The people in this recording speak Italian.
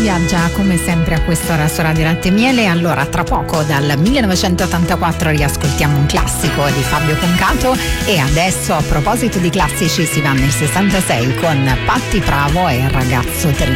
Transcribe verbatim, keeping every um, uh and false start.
viaggia come sempre a quest'ora su Radio Latte e Miele. Allora, tra poco dal millenovecentottantaquattro riascoltiamo un classico di Fabio Concato, e adesso, a proposito di classici, si va nel sessantasei con Patti Bravo e Il ragazzo terribile.